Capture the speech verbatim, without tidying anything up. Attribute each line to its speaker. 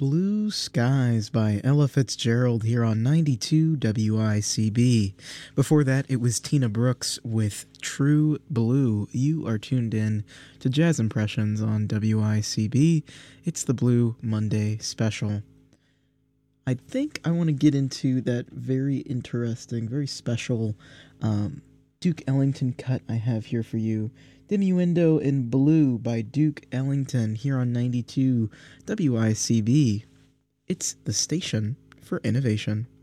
Speaker 1: Blue Skies by Ella Fitzgerald here on ninety-two W I C B. Before that, it was Tina Brooks with True Blue. You are tuned in to Jazz Impressions on W I C B. It's the Blue Monday special. I think I want to get into that very interesting, very special um, Duke Ellington cut I have here for you. Diminuendo in Blue by Duke Ellington here on ninety-two W I C B. It's the station for innovation.